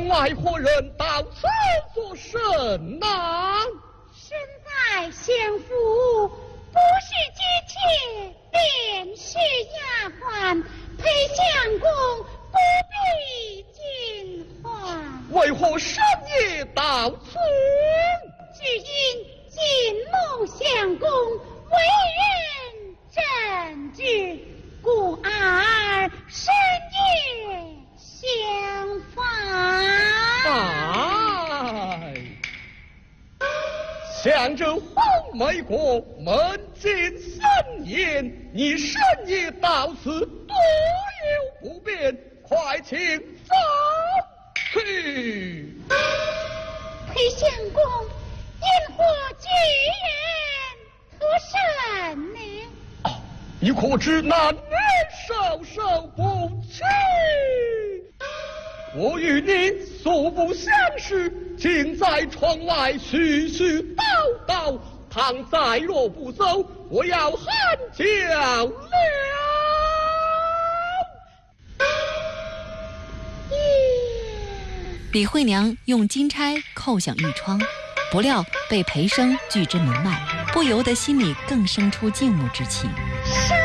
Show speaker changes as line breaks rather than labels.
窗外何人到此作甚呐？
身在相府，不是姬妾，便是丫鬟，陪相公不必惊慌。
为何深夜到此？
只因进谋相公为人正直，故儿深夜相访。
哎，向着黄梅国门禁3年，你深夜到此，多有不便，快请走去。
裴相公因何居人可甚呢？
你可知那女授受不亲？我与你素不相识，竟在窗外絮絮叨叨，倘再若不走，我要喊叫了。
李惠娘用金钗扣响玉窗，不料被裴生拒之门外，不由得心里更生出敬慕之情。